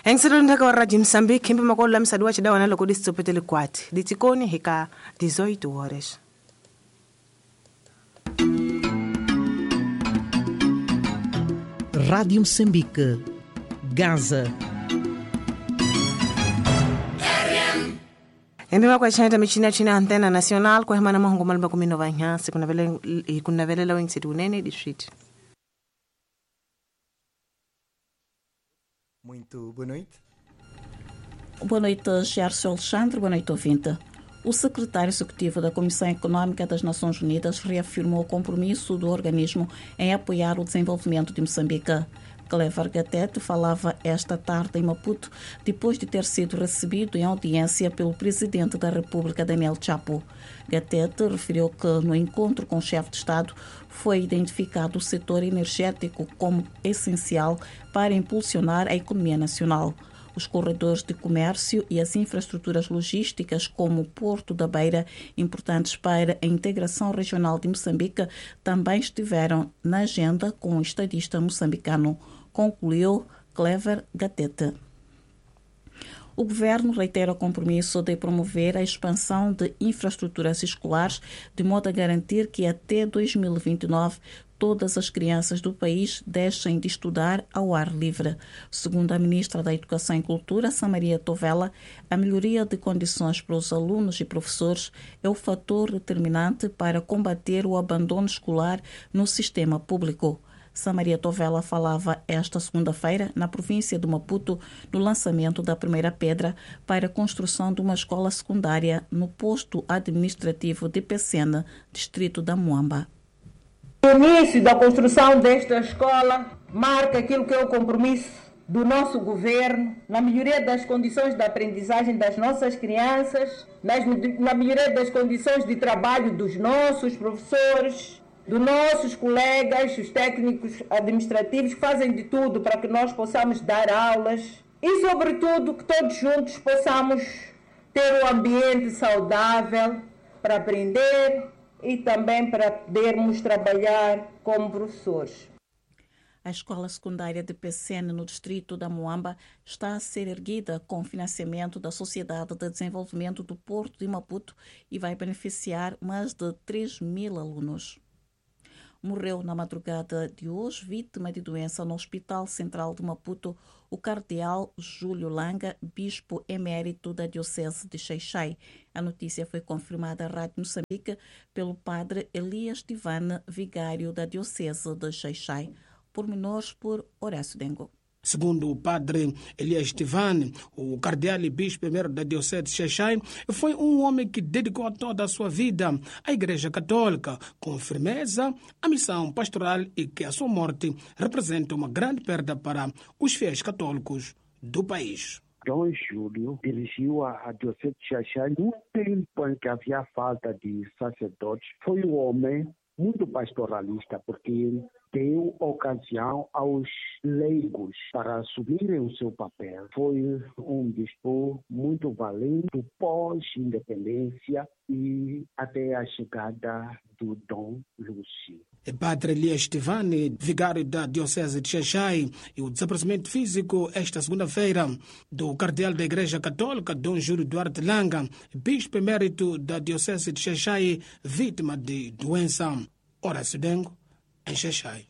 Engselonda ka Rádio Moçambique, himbe makola msadua chidawa nalo kudisi tsopetele kwati. Ditikoni hika 18 horas. Rádio Moçambique, Gaza. Embima kwa chanta michina china antena nacional kwa hemana mahungu malba kuminova nyansi kuna vele la wengsi tunene distrito. Muito boa noite. Boa noite, Gerson Alexandre. Boa noite, ouvinte. O secretário executivo da Comissão Econômica das Nações Unidas reafirmou o compromisso do organismo em apoiar o desenvolvimento de Moçambique. Clever Gatete falava esta tarde em Maputo, depois de ter sido recebido em audiência pelo presidente da República, Daniel Chapo. Gatete referiu que no encontro com o chefe de Estado foi identificado o setor energético como essencial para impulsionar a economia nacional. Os corredores de comércio e as infraestruturas logísticas, como o Porto da Beira, importantes para a integração regional de Moçambique, também estiveram na agenda com o estadista moçambicano, concluiu Clever Gatete. O governo reitera o compromisso de promover a expansão de infraestruturas escolares, de modo a garantir que até 2029 todas as crianças do país deixem de estudar ao ar livre. Segundo a ministra da Educação e Cultura, Samaria Tovela, a melhoria de condições para os alunos e professores é o fator determinante para combater o abandono escolar no sistema público. Samaria Tovela falava esta segunda-feira na província de Maputo no lançamento da primeira pedra para a construção de uma escola secundária no posto administrativo de Pecena, distrito da Muamba. O início da construção desta escola marca aquilo que é o compromisso do nosso governo na melhoria das condições de aprendizagem das nossas crianças, na melhoria das condições de trabalho dos nossos professores, dos nossos colegas, os técnicos administrativos, que fazem de tudo para que nós possamos dar aulas e, sobretudo, que todos juntos possamos ter um ambiente saudável para aprender e também para podermos trabalhar como professores. A escola secundária de Pecena, no distrito da Muamba, está a ser erguida com financiamento da Sociedade de Desenvolvimento do Porto de Maputo e vai beneficiar mais de 3.000 alunos. Morreu na madrugada de hoje, vítima de doença no Hospital Central de Maputo, o cardeal Júlio Langa, bispo emérito da Diocese de Xai-Xai. A notícia foi confirmada à Rádio Moçambique pelo padre Elias Tivane, vigário da Diocese de Xai-Xai. Pormenores por Horácio Dengo. Segundo o padre Elias Tivane, o cardeal e bispo emérito da Diocese de Xai-Xai, foi um homem que dedicou toda a sua vida à Igreja Católica, com firmeza, à missão pastoral e que a sua morte representa uma grande perda para os fiéis católicos do país. Dom Júlio dirigiu a Diocese de Xai-Xai no tempo em que havia falta de sacerdotes. Foi um homem muito pastoralista, porque ele deu ocasião aos leigos para assumirem o seu papel. Foi um bispo muito valente pós-independência e até a chegada do Dom Lúcio. Padre Elias Tivane, vigário da Diocese de Xai-Xai, e o desaparecimento físico esta segunda-feira do cardeal da Igreja Católica, Dom Júlio Duarte Langa, bispo emérito da Diocese de Xai-Xai, vítima de doença. Horácio Dengo, em Xai-Xai.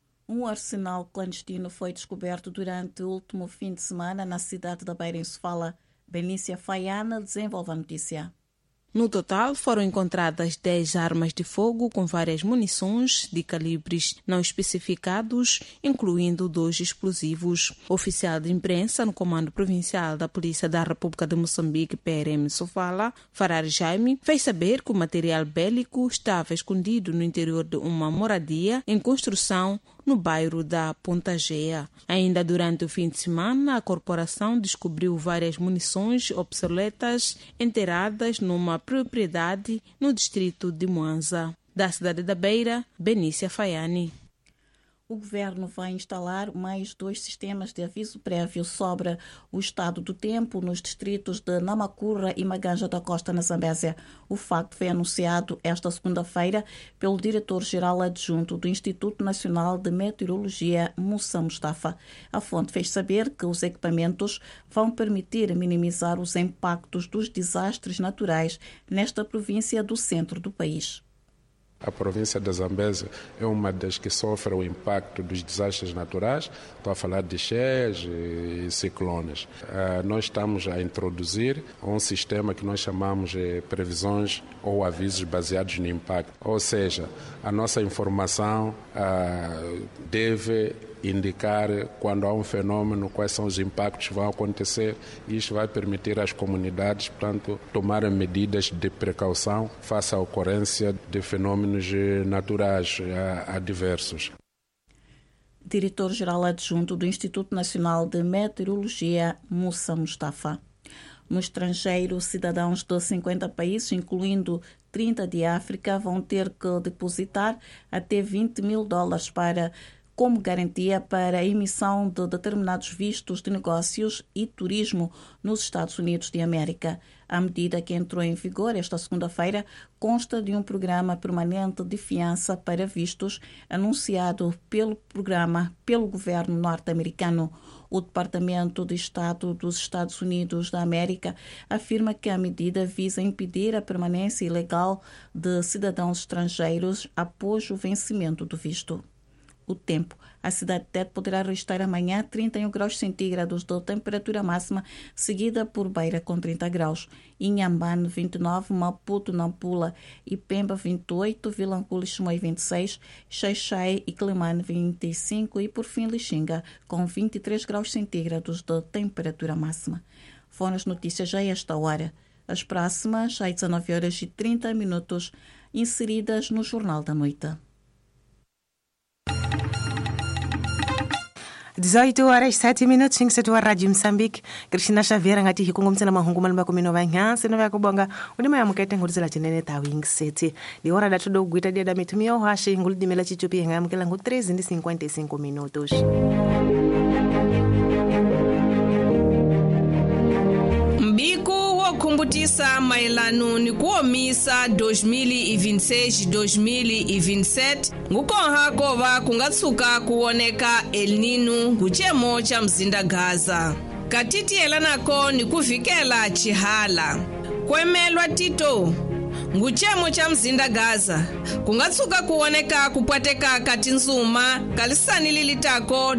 Um arsenal clandestino foi descoberto durante o último fim de semana na cidade da Beira, em Sofala. Benícia Faiana desenvolve a notícia. No total, foram encontradas 10 armas de fogo com várias munições de calibres não especificados, incluindo 2 explosivos. O oficial de imprensa no Comando Provincial da Polícia da República de Moçambique, PRM Sofala, Farar Jaime, fez saber que o material bélico estava escondido no interior de uma moradia em construção no bairro da Pontagea. Ainda durante o fim de semana, a corporação descobriu várias munições obsoletas enterradas numa propriedade no distrito de Mwanza. Da cidade da Beira, Benícia Faiani. o governo vai instalar mais 2 sistemas de aviso prévio sobre o estado do tempo nos distritos de Namakura e Maganja da Costa, na Zambésia. O facto foi anunciado esta segunda-feira pelo diretor-geral adjunto do Instituto Nacional de Meteorologia, Musa Mustafa. A fonte fez saber que os equipamentos vão permitir minimizar os impactos dos desastres naturais nesta província do centro do país. A província da Zambésia é uma das que sofre o impacto dos desastres naturais. Estou a falar de cheias e ciclones. Nós estamos a introduzir um sistema que nós chamamos de previsões ou avisos baseados no impacto. Ou seja, a nossa informação deve indicar quando há um fenômeno, quais são os impactos que vão acontecer, e isto vai permitir às comunidades, portanto, tomarem medidas de precaução face à ocorrência de fenômenos naturais adversos. Diretor-geral adjunto do Instituto Nacional de Meteorologia, Musa Mustafa. No estrangeiro, cidadãos de 50 países, incluindo 30 de África, vão ter que depositar até $20 mil como garantia para a emissão de determinados vistos de negócios e turismo nos Estados Unidos de América. A medida, que entrou em vigor esta segunda-feira, consta de um programa permanente de fiança para vistos anunciado pelo governo norte-americano. O Departamento de Estado dos Estados Unidos da América afirma que a medida visa impedir a permanência ilegal de cidadãos estrangeiros após o vencimento do visto. O tempo. A cidade de Tete poderá registrar amanhã 31 graus centígrados de temperatura máxima, seguida por Beira com 30 graus. Inhambane 29, Maputo, Nampula e Pemba 28, Vilanculo e Chimoio 26, Xai-Xai e Climane 25 e por fim Lixinga com 23 graus centígrados de temperatura máxima. Foram as notícias a esta hora. As próximas às 19h30, inseridas no Jornal da Noite. 18h07 insetu wa Radio Msambiki Krishna Xavier ngati hikungumtsena mahungu malima kumino vanya sino vya kubonga unima ya mukete ngulizela chinene tawi ngiseti di hora da tudo guita dia da mitumio hashi ngulidimela chichupi ngamkela ngu 13:55 minutos. Mbiku wokumbutisa maelano ni kuomisa 2026-2027 ngukonha kova kungatsuka kuoneka El Nino nguchemo cha mzinda Gaza. Katiti elanako ni kuvikela chihala. Kwemelwa tito nguchemo cha mzinda Gaza kungatsuka kuoneka kupwateka kati nzuma kalisani lilitako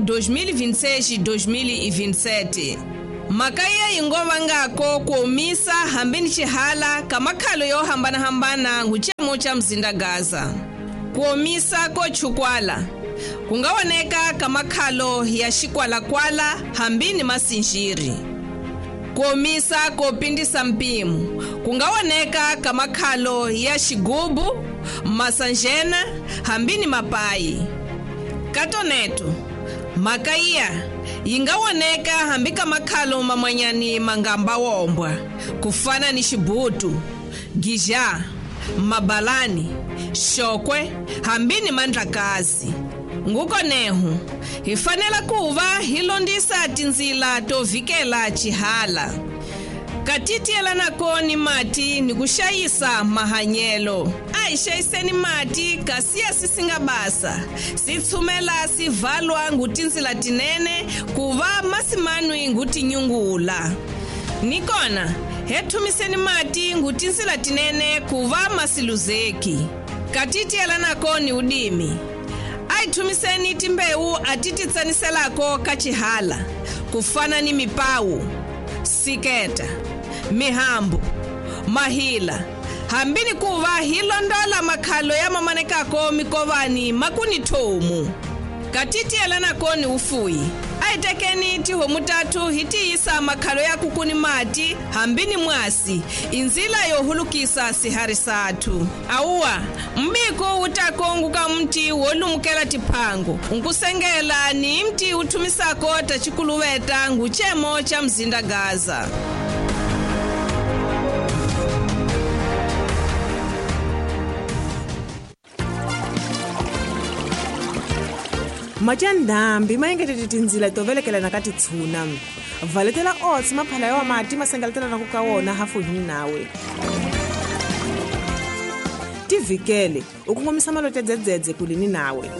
2026-2027. Makaya ingova ngako kuomisa hambini chihala kamakhalo yo hambana nguchemo cha mzinda Gaza. Kuomisa ko chukwala kungaoneka kamakhalo ya shikwala-kwala hambini masinjiri. Kuomisa ko pindisa mpimu kungaoneka kamakhalo ya shigubu masanjena hambini mapayi. Katoneto makaya ingawoneka hambika makhalo mamanyani mangamba wombwa kufana ni shibutu, gija, mabalani, shokwe hambini mandrakazi. Nguko nehu hifanela kuva hilondisa tinzila tovikela chihala. Katiti elanako ni mati ni kushayisa mahanyelo. Aishayiseni mati kasiya sisingabasa. Sitsumela sivalwa ngutinzila tinene kuva masimanwi ngutinyungula. Nikona hetumiseni mati ngutinzila tinene kuva masiluzeki. Katiti elanako ni udimi. Aitumiseni timbeu atititsaniselako kachihala. Kufana ni mipawu, siketa, mihambu, mahila hambini kuva hilondola makhalo ya mamanekako mikovani makuni tomu. Katiti elanako ni ufuyi. Aitekeni tiho mutatu hitiisa makhalo ya kukuni mati hambini mwasi inzila yohulukisa sihari satu. Auwa mbiko utakonguka mti wolumukela tipango unkusengela ni mti utumisako tachikuluweta nguchemo cha mzinda Gaza. macandhambi ma engetete tindzila to velekelana ka titshuna valetela ots maphala ya mati ma sengelatelana ka wona hafu hi nawe tivikele u kongomisa malote dzedzedze kulini nawe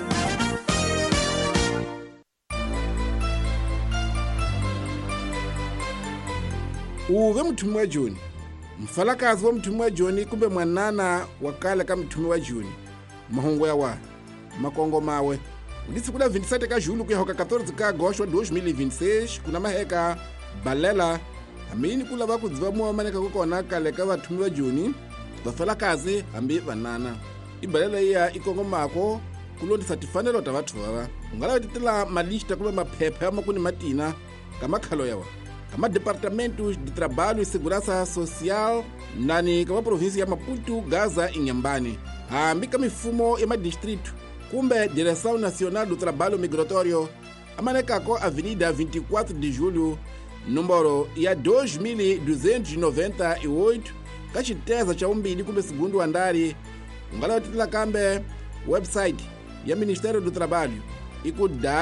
uve mthumi wa Joni mfalakazi wa mthumi wa Joni kumbe mwanana wakala ka mthumi wa Joni mahungu ya wa makongo mawe ulisikula 27 ka Julu kuya hoka 14 ka Agosto 2026 kuna maheka balela amini kula va kudziva muwamaneka kukona kale ka vathumi va Joni vafalakazi hambi vanana ibalela iya ikongo mako kulondisa tifanelo ta vathu vava ungala titela malista kumbe maphepha ya makuni matina kama khalo yawa kama Departamento de Trabalho e Segurança Social nani kama província ya Maputo, Gaza e Inhambane hambi ka mifumo ya madistrito kumbe Direção Nacional do Trabalho Migratório amanekako Avenida 24 de Julho número ya 2298 kachiteza cha umbili kumbe segundo andari ungala titila kambe website ya Ministério do Trabalho iku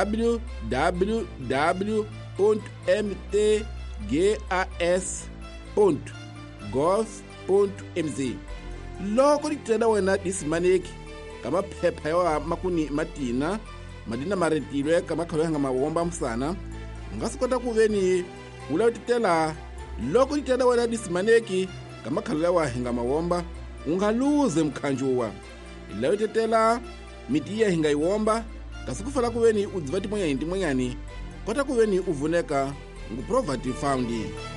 www.mtgas.gov.mz loko litenda wena disimaneki kama phepha ya makuni matina madina maretilwe kama khalohenga mawomba msana ngasikota kuveni ulawititela loko litenda wena disimaneki kama khalolewa henga mawomba ungaluze mkhanjuwa ilawititela mitiya hinga iwomba kasikufala kuveni udzivati mwanyani kota kuveni uvuneka nguProvative Fund